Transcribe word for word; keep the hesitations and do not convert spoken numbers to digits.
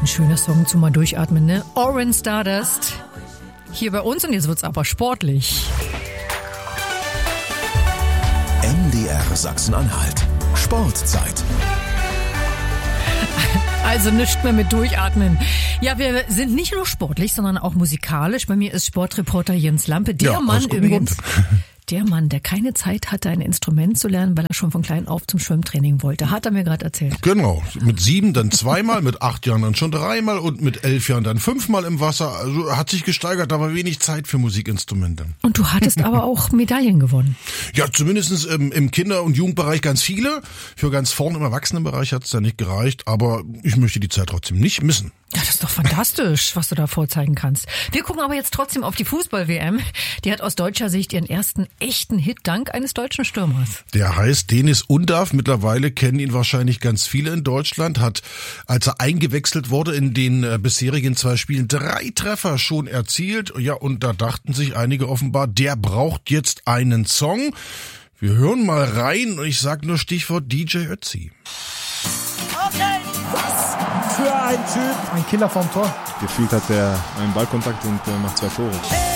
Ein schöner Song zum mal durchatmen, ne? Orange Stardust. Hier bei uns und jetzt wird's aber sportlich. M D R Sachsen-Anhalt. Sportzeit. Also nichts mehr mit durchatmen. Ja, wir sind nicht nur sportlich, sondern auch musikalisch. Bei mir ist Sportreporter Jens Lampe. Der ja, Mann übrigens, Grund. der Mann, der keine Zeit hatte, ein Instrument zu lernen, weil er schon von klein auf zum Schwimmtraining wollte. Hat er mir gerade erzählt. Genau. Mit sieben dann zweimal, mit acht Jahren dann schon dreimal und mit elf Jahren dann fünfmal im Wasser. Also hat sich gesteigert, aber wenig Zeit für Musikinstrumente. Und du hattest aber auch Medaillen gewonnen. Ja, zumindest im, im Kinder- und Jugendbereich ganz viele. Für ganz vorne im Erwachsenenbereich hat es da nicht gereicht, aber ich möchte die Zeit trotzdem nicht missen. Ja, das ist doch fantastisch, was du da vorzeigen kannst. Wir gucken aber jetzt trotzdem auf die Fußball-W M. Die hat aus deutscher Sicht ihren ersten echten Hit dank eines deutschen Stürmers. Der heißt Deniz Undav. Mittlerweile kennen ihn wahrscheinlich ganz viele in Deutschland. Hat, als er eingewechselt wurde, in den äh, bisherigen zwei Spielen drei Treffer schon erzielt. Ja, und da dachten sich einige offenbar, der braucht jetzt einen Song. Wir hören mal rein und ich sag nur Stichwort D J Ötzi. Okay. Was für ein Typ. Ein Killer vom Tor. Gefühlt hat er einen Ballkontakt und äh, macht zwei Tore. Hey.